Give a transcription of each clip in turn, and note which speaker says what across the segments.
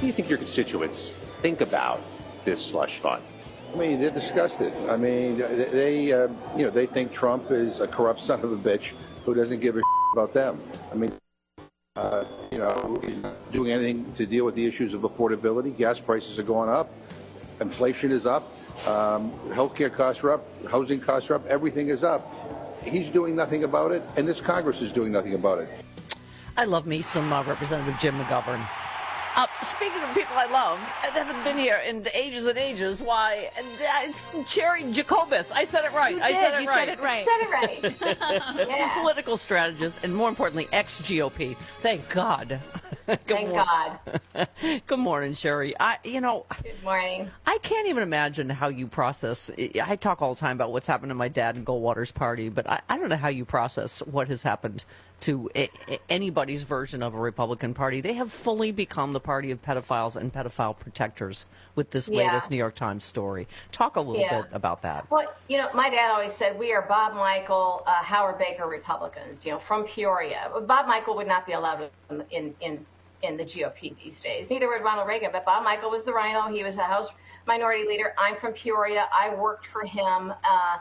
Speaker 1: do you think your constituents think about this slush fund?
Speaker 2: I mean, they're disgusted. I mean, they think Trump is a corrupt son of a bitch who doesn't give a about them. I mean, he's not doing anything to deal with the issues of affordability. Gas prices are going up. Inflation is up. Healthcare costs are up. Housing costs are up. Everything is up. He's doing nothing about it, and this Congress is doing nothing about it.
Speaker 3: I love me some Representative Jim McGovern. Speaking of people I love and haven't been here in ages and ages, why, it's Sherry Jacobus. I said it right.
Speaker 4: You said it right.
Speaker 3: Yeah. Political strategist, and more importantly, ex-GOP. Thank God.
Speaker 4: Thank God.
Speaker 3: Good morning, Sherry.
Speaker 4: Good morning.
Speaker 3: I can't even imagine how you process. I talk all the time about what's happened to my dad and Goldwater's party, but I don't know how you process what has happened to anybody's version of a Republican Party. They have fully become the party of pedophiles and pedophile protectors with this latest New York Times story. Talk a little bit about that.
Speaker 4: Well, my dad always said we are Bob Michael, Howard Baker Republicans, from Peoria. Bob Michael would not be allowed in the GOP these days. Neither would Ronald Reagan, but Bob Michael was the rhino. He was a House Minority Leader. I'm from Peoria. I worked for him.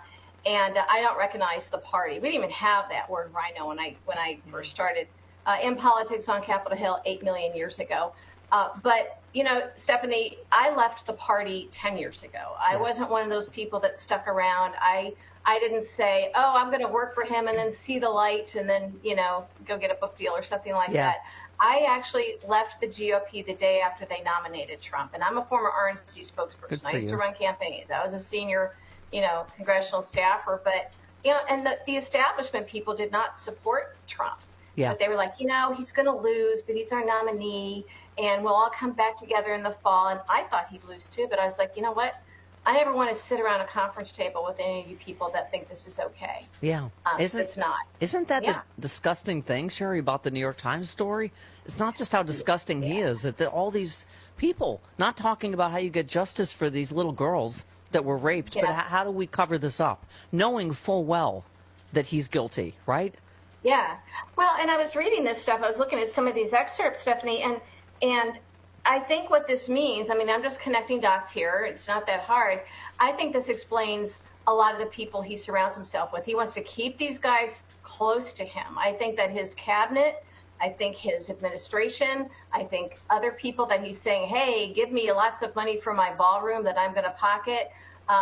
Speaker 4: And I don't recognize the party. We didn't even have that word rhino when I first started in politics on Capitol Hill 8 million years ago. But, Stephanie, I left the party 10 years ago. I wasn't one of those people that stuck around. I didn't say, oh, I'm going to work for him and then see the light and then, go get a book deal or something like that. I actually left the GOP the day after they nominated Trump. And I'm a former RNC spokesperson. I used to run campaigns. I was a senior congressional staffer, but, and the establishment people did not support Trump.
Speaker 3: Yeah.
Speaker 4: But they were like, he's going to lose, but he's our nominee, and we'll all come back together in the fall. And I thought he'd lose too, but I was like, you know what? I never want to sit around a conference table with any of you people that think this is okay.
Speaker 3: Yeah.
Speaker 4: It's not.
Speaker 3: Isn't that the disgusting thing, Sherry, about the New York Times story? It's not just how disgusting he is, that all these people not talking about how you get justice for these little girls that were raped, but how do we cover this up, knowing full well that he's guilty, right?
Speaker 4: Yeah. Well, and I was reading this stuff. I was looking at some of these excerpts, Stephanie, and I think what this means, I'm just connecting dots here. It's not that hard. I think this explains a lot of the people he surrounds himself with. He wants to keep these guys close to him. I think that his cabinet, I think his administration, I think other people that he's saying, hey, give me lots of money for my ballroom that I'm going to pocket.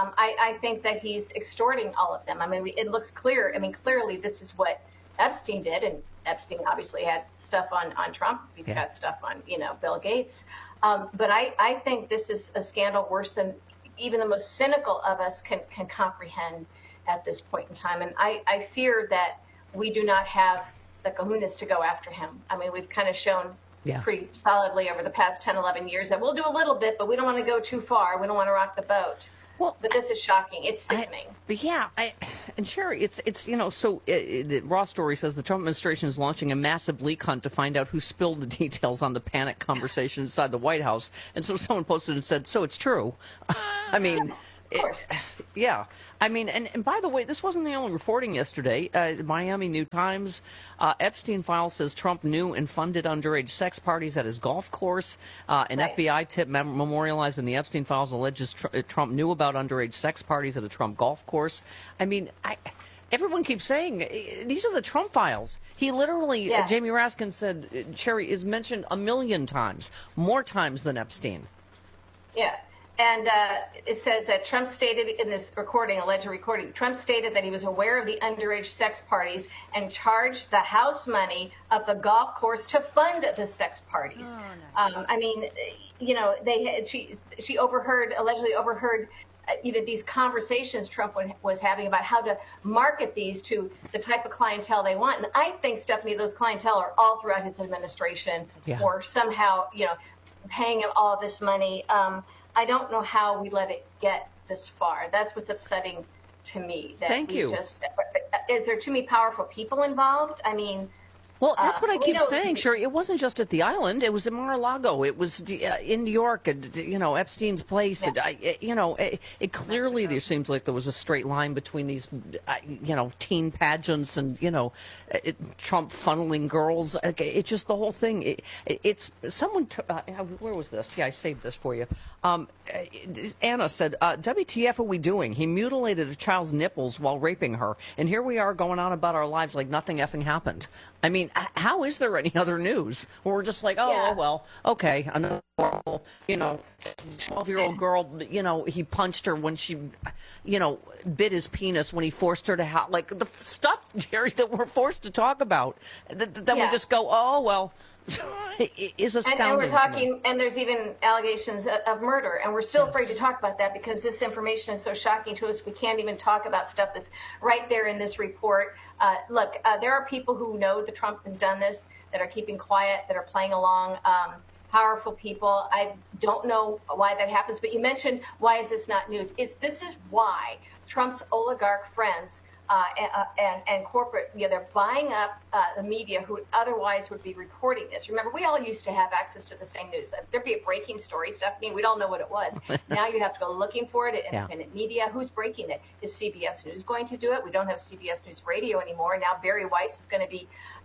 Speaker 4: I think that he's extorting all of them. It looks clear. Clearly this is what Epstein did, and Epstein obviously had stuff on Trump. He's got stuff on, Bill Gates. But I think this is a scandal worse than even the most cynical of us can comprehend at this point in time. And I fear that we do not have the kahunas to go after him. We've kind of shown pretty solidly over the past 10, 11 years that we'll do a little bit, but we don't want to go too far. We don't want to rock the boat. Well, but this is shocking. It's sickening.
Speaker 3: And Sherry, it's the Raw story says the Trump administration is launching a massive leak hunt to find out who spilled the details on the panic conversation inside the White House. And so someone posted and said, so it's true.
Speaker 4: Of course.
Speaker 3: And by the way, this wasn't the only reporting yesterday. Miami New Times, Epstein file says Trump knew and funded underage sex parties at his golf course. An FBI tip memorialized in the Epstein files alleges Trump knew about underage sex parties at a Trump golf course. Everyone keeps saying these are the Trump files. He literally, Jamie Raskin said, Sherry, is mentioned 1 million times, more times than Epstein.
Speaker 4: Yeah. And it says that Trump stated in this alleged recording, Trump stated that he was aware of the underage sex parties and charged the House money of the golf course to fund the sex parties. Oh, no. She allegedly overheard these conversations Trump was having about how to market these to the type of clientele they want. And I think, Stephanie, those clientele are all throughout his administration or somehow, paying him all this money. I don't know how we let it get this far. That's what's upsetting to me.
Speaker 3: Thank you.
Speaker 4: Is there too many powerful people involved?
Speaker 3: Well, that's what I keep
Speaker 4: know,
Speaker 3: saying, Sherry. It wasn't just at the island. It was in Mar-a-Lago. It was in New York, Epstein's place.
Speaker 4: Yeah.
Speaker 3: It clearly there seems like there was a straight line between these, teen pageants and, Trump funneling girls. It just the whole thing. It's someone. Where was this? Yeah, I saved this for you. Anna said, WTF are we doing? He mutilated a child's nipples while raping her. And here we are going on about our lives like nothing effing happened. I mean, how is there any other news? Where we're just like, oh, well, okay, another 12-year-old girl, he punched her when she, bit his penis when he forced her to like the stuff, Jerry, that we're forced to talk about. Then we just go, oh, well. Is astounding.
Speaker 4: And we're talking, and there's even allegations of murder, and we're still afraid to talk about that because this information is so shocking to us. We can't even talk about stuff that's right there in this report. Look, there are people who know that Trump has done this, that are keeping quiet, that are playing along. Powerful people. I don't know why that happens, but you mentioned why is this not news? This is why Trump's oligarch friends and corporate, they're buying up the media who otherwise would be reporting this. Remember, we all used to have access to the same news. If there'd be a breaking story, Stephanie, we'd all know what it was. Now you have to go looking for it at independent media. Who's breaking it? Is CBS News going to do it? We don't have CBS News Radio anymore. Now Barry Weiss is going to be,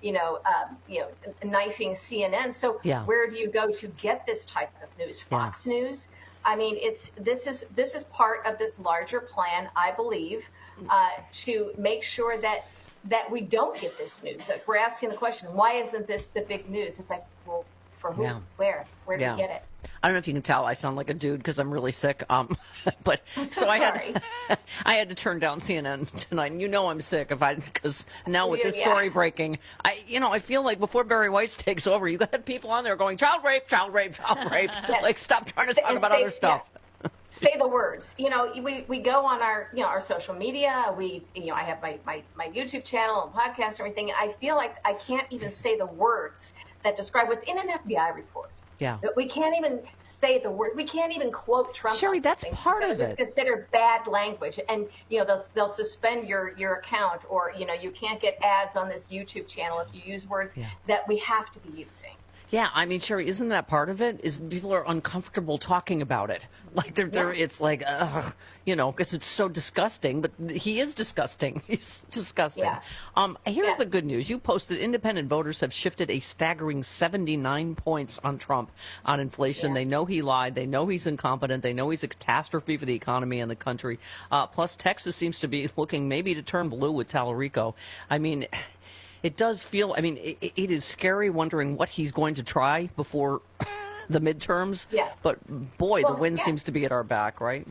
Speaker 4: knifing CNN. So where do you go to get this type of news? Fox News? I mean, this is part of this larger plan, I believe, to make sure that we don't get this news. Like we're asking the question, why isn't this the big news? It's like, well, for who? Yeah. Where do we get it?
Speaker 3: I don't know if you can tell I sound like a dude because I'm really sick. But so I had to turn down CNN tonight. And I'm sick because now with this story breaking, I feel like before Barry Weiss takes over, you got people on there going child rape, child rape, child rape. Like stop trying to talk about other stuff.
Speaker 4: Yeah. Say the words. We go on our social media. I have my YouTube channel and podcast and everything. I feel like I can't even say the words that describe what's in an FBI report.
Speaker 3: Yeah.
Speaker 4: But we can't even say the word. We can't even quote Trump.
Speaker 3: Sherry, that's part of it.
Speaker 4: It's considered bad language, and they'll suspend your account, or you can't get ads on this YouTube channel if you use words that we have to be using.
Speaker 3: Yeah, I mean, Sherry, isn't that part of it? Is people are uncomfortable talking about it. Like it's like, because it's so disgusting. But he is disgusting. He's disgusting. Yeah. Here's the good news. You posted independent voters have shifted a staggering 79 points on Trump on inflation. Yeah. They know he lied. They know he's incompetent. They know he's a catastrophe for the economy and the country. Plus, Texas seems to be looking maybe to turn blue with Tallarico. I mean, it does feel, it is scary wondering what he's going to try before the midterms. Yeah. But, boy, the wind seems to be at our back, right?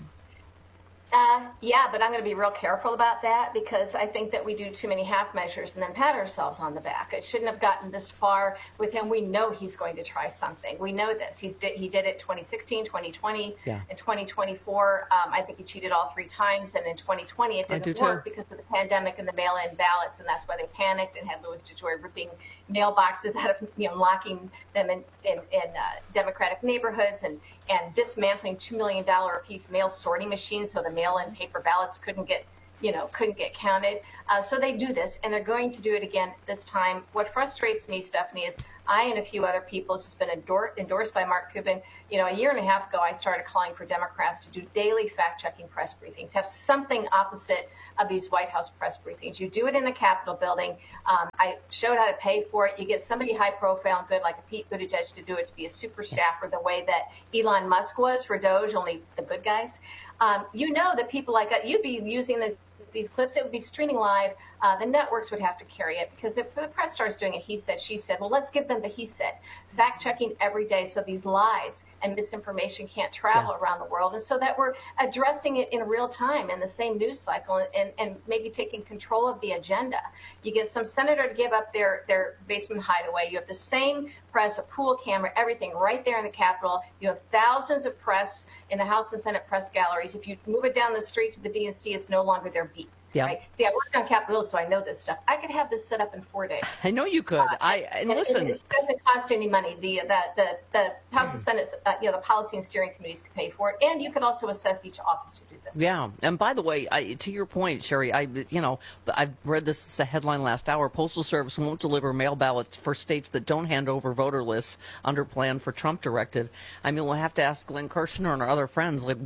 Speaker 4: But I'm going to be real careful about that because I think that we do too many half measures and then pat ourselves on the back. It shouldn't have gotten this far with him. We know he's going to try something. We know this. He did it 2016, 2020, and 2024. I think he cheated all three times, and in 2020 it didn't work because of the pandemic and the mail-in ballots, and that's why they panicked and had Louis DeJoy ripping mailboxes out of, locking them in Democratic neighborhoods and dismantling $2 million a piece mail sorting machines so the mail-in paper ballots couldn't get counted. So they do this, and they're going to do it again this time. What frustrates me, Stephanie, is I and a few other people, this has been endorsed by Mark Cuban. A year and a half ago, I started calling for Democrats to do daily fact-checking press briefings, have something opposite of these White House press briefings. You do it in the Capitol building. I showed how to pay for it. You get somebody high-profile and good, like a Pete Buttigieg, to do it, to be a super staffer the way that Elon Musk was for Doge, only the good guys. That people like that, you'd be using these clips, it would be streaming live. The networks would have to carry it because if the press starts doing a he said, she said, well, let's give them the he said. Fact-checking every day so these lies and misinformation can't travel around the world, and so that we're addressing it in real time in the same news cycle and maybe taking control of the agenda. You get some senator to give up their basement hideaway. You have the same press, a pool camera, everything right there in the Capitol. You have thousands of press in the House and Senate press galleries. If you move it down the street to the DNC, it's no longer their beat.
Speaker 3: Yeah.
Speaker 4: Right? See, I worked on Capitol Hill, so I know this stuff. I could have this set up in 4 days.
Speaker 3: I know you could. And listen,
Speaker 4: it doesn't cost any money. The House and Senate, the policy and steering committees could pay for it, and you could also assess each office to do this.
Speaker 3: Yeah, and by the way, to your point, Sherry, I've read this a headline last hour. Postal Service won't deliver mail ballots for states that don't hand over voter lists under plan for Trump directive. I mean, we'll have to ask Glenn Kirshner and our other friends, like,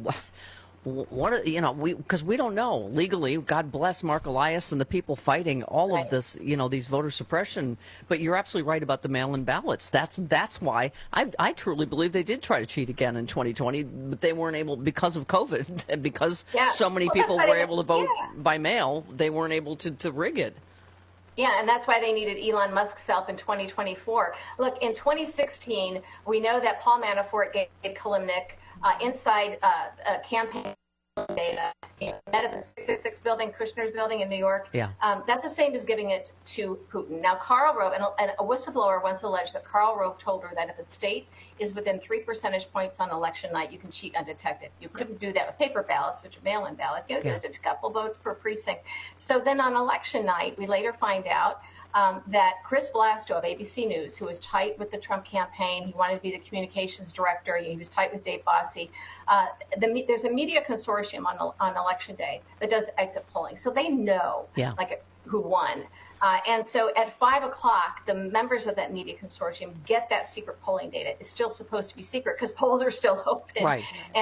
Speaker 3: because we don't know legally. God bless Mark Elias and the people fighting all of this, these voter suppression. But you're absolutely right about the mail-in ballots. That's why I truly believe they did try to cheat again in 2020, but they weren't able because of COVID and because so many people were able to vote by mail. They weren't able to rig it.
Speaker 4: Yeah, and that's why they needed Elon Musk's help in 2024. Look, in 2016, we know that Paul Manafort gave Kilimnik inside campaign data. He met at the 666 building, Kushner's building in New York.
Speaker 3: Yeah.
Speaker 4: That's the same as giving it to Putin. Now, Karl Rove, and a whistleblower once alleged that Karl Rove told her that if a state is within 3 percentage points on election night, you can cheat undetected. You couldn't do that with paper ballots, which are mail-in ballots. Just a couple votes per precinct. So then on election night, we later find out that Chris Blasto of ABC News, who was tight with the Trump campaign, he wanted to be the communications director, he was tight with Dave Bossie. There's a media consortium on election day that does exit polling, so they know who won. And so at 5 o'clock, the members of that media consortium get that secret polling data. It's still supposed to be secret because polls are still open.
Speaker 3: Right.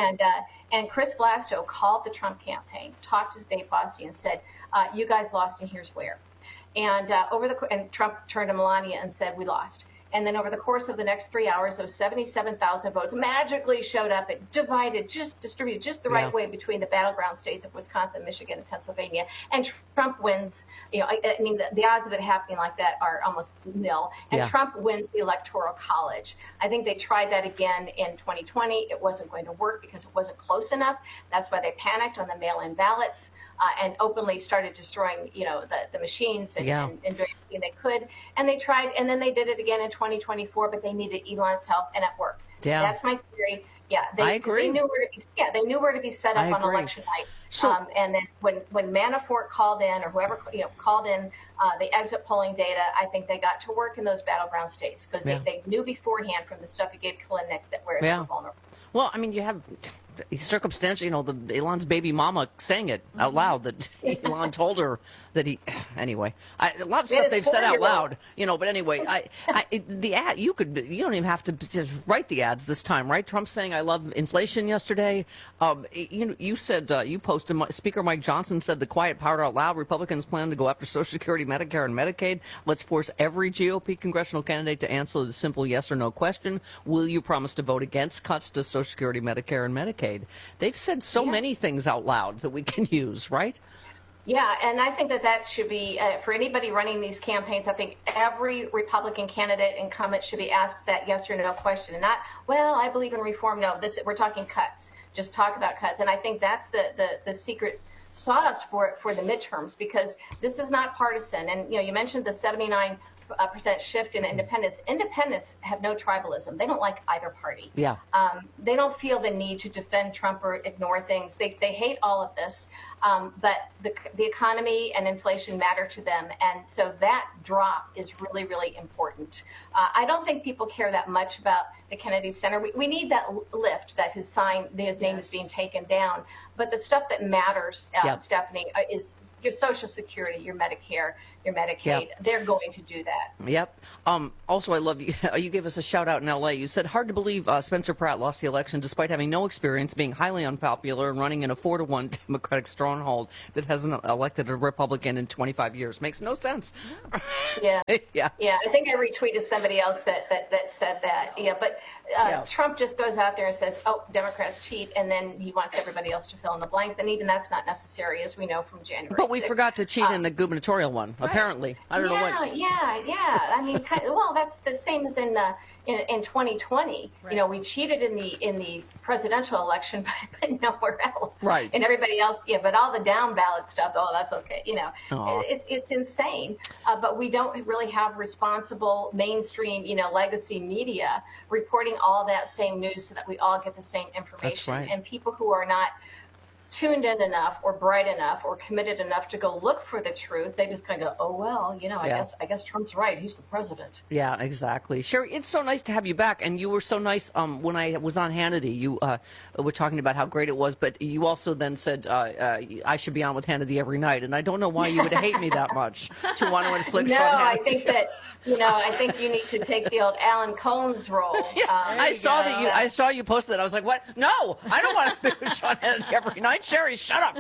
Speaker 4: And Chris Blasto called the Trump campaign, talked to Dave Bossie, and said, "You guys lost, and here's where." And and Trump turned to Melania and said, "We lost." And then over the course of the next 3 hours, those 77,000 votes magically showed up and distributed just the right way between the battleground states of Wisconsin, Michigan, and Pennsylvania. And Trump wins. I mean, the odds of it happening like that are almost nil. And Trump wins the Electoral College. I think they tried that again in 2020. It wasn't going to work because it wasn't close enough. That's why they panicked on the mail-in ballots. And openly started destroying, the machines and doing everything they could. And they tried, and then they did it again in 2024, but they needed Elon's help, and it worked.
Speaker 3: Yeah.
Speaker 4: That's my theory. Yeah,
Speaker 3: I agree.
Speaker 4: They knew where to be set up on election night.
Speaker 3: So,
Speaker 4: and then when Manafort called in, or whoever called in the exit polling data, I think they got to work in those battleground states because they knew beforehand from the stuff he gave Kilimnik that where it's vulnerable.
Speaker 3: Well, I mean, you have circumstantial, Elon's baby mama saying it out loud that Elon told her that he. Anyway, a lot of stuff they've said out loud, But anyway, the ad you don't even have to just write the ads this time, right? Trump saying "I love inflation" yesterday. You said you posted. Speaker Mike Johnson said the quiet part out loud. Republicans plan to go after Social Security, Medicare, and Medicaid. Let's force every GOP congressional candidate to answer the simple yes or no question: will you promise to vote against cuts to Social Security, Medicare, and Medicaid? They've said so many things out loud that we can use, right?
Speaker 4: Yeah, and I think that should be, for anybody running these campaigns, I think every Republican candidate incumbent should be asked that yes or no question. And not, well, I believe in reform. No, we're talking cuts. Just talk about cuts. And I think that's the secret sauce for the midterms, because this is not partisan. And, you mentioned the 79% shift in independents. Independents have no tribalism. They don't like either party.
Speaker 3: Yeah.
Speaker 4: They don't feel the need to defend Trump or ignore things. They hate all of this. But the economy and inflation matter to them. And so that drop is really, really important. I don't think people care that much about the Kennedy Center. We need that lift that his name is being taken down. But the stuff that matters, Stephanie, is your Social Security, your Medicare, your Medicaid. Yep. They're going to do that.
Speaker 3: Yep. Also, I love you. You gave us a shout out in L.A. You said, hard to believe Spencer Pratt lost the election despite having no experience, being highly unpopular, and running in a 4-1 Democratic stronghold that hasn't elected a Republican in 25 years. Makes no sense.
Speaker 4: Yeah.
Speaker 3: Yeah.
Speaker 4: I think I retweeted somebody else that said that. Yeah, but Trump just goes out there and says, "Oh, Democrats cheat," and then he wants everybody else to fill in the blank. And even that's not necessary, as we know from January.
Speaker 3: But we forgot to cheat in the gubernatorial one. Right. Apparently, I don't know what.
Speaker 4: Yeah. I mean, that's the same as in 2020. Right. We cheated in the presidential election, but nowhere else.
Speaker 3: Right.
Speaker 4: And everybody else, but all the down ballot stuff, that's okay. It's insane. But we don't really have responsible mainstream, legacy media reporting all that same news so that we all get the same information.
Speaker 3: That's right.
Speaker 4: And people who are not tuned in enough or bright enough or committed enough to go look for the truth. They just kind of go, oh, well, I guess Trump's right. He's the president.
Speaker 3: Yeah, exactly. Sherry, it's so nice to have you back. And you were so nice when I was on Hannity. You were talking about how great it was, but you also then said I should be on with Hannity every night. And I don't know why you would hate me that much to want to inflict
Speaker 4: No,
Speaker 3: on Hannity.
Speaker 4: I think that, I think you need to take the old Alan Combs role.
Speaker 3: Yeah, I saw you post that. I was like, what? No, I don't want to be with Sean Hannity every night. Sherry, shut up.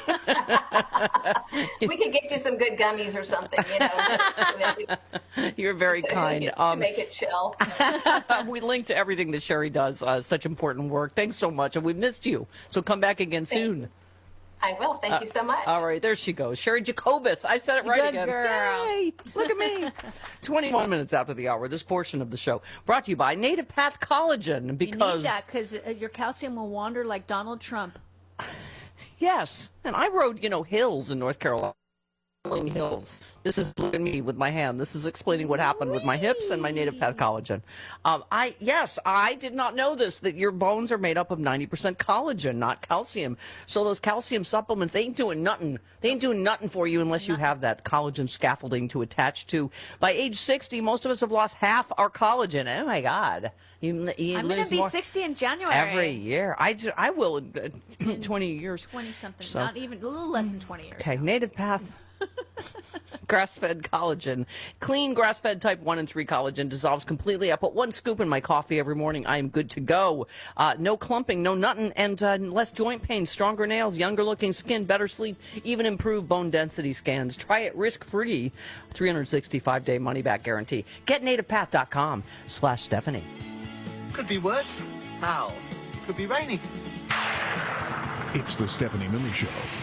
Speaker 4: We could get you some good gummies or something,
Speaker 3: You're very kind.
Speaker 4: To make it chill.
Speaker 3: We link to everything that Sherry does. Such important work. Thanks so much. And we missed you. So come back again soon.
Speaker 4: I will. Thank you so much.
Speaker 3: All right, there she goes. Sherry Jacobus. I said it right
Speaker 5: Good
Speaker 3: again.
Speaker 5: girl.
Speaker 3: Yay, look at me. 21 minutes after the hour, this portion of the show brought to you by Native Path Collagen. Because
Speaker 5: you need that because your calcium will wander like Donald Trump.
Speaker 3: Yes, and I rode, hills in North Carolina. Hills. This is, look at me with my hand. This is explaining what happened with my hips and my Native Path Collagen. I did not know this, that your bones are made up of 90% collagen, not calcium. So those calcium supplements, they ain't doing nothing. They ain't doing nothing for you unless you have that collagen scaffolding to attach to. By age 60, most of us have lost half our collagen. Oh, my God.
Speaker 5: I'm going to be 60 in January.
Speaker 3: Every year. I will in 20 years.
Speaker 5: 20-something.
Speaker 3: So,
Speaker 5: not even, a little less than 20 years.
Speaker 3: Okay, Native Path. Grass-fed collagen. Clean grass-fed type 1 and 3 collagen dissolves completely. I put 1 scoop in my coffee every morning. I am good to go. No clumping, no nutting, and less joint pain, stronger nails, younger-looking skin, better sleep, even improved bone density scans. Try it risk-free. 365-day money-back guarantee. GetNativePath.com/Stephanie.
Speaker 6: Could be worse. How? Could be raining.
Speaker 7: It's the Stephanie Miller Show.